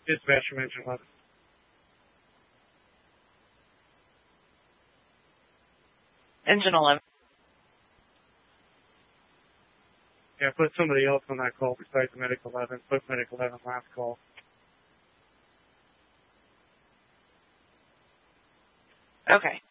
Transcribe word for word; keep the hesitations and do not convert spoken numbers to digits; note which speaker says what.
Speaker 1: Dispatch from engine eleven.
Speaker 2: Engine eleven.
Speaker 1: Yeah, put somebody else on that call besides Medic eleven. Put Medic eleven last call.
Speaker 2: Okay.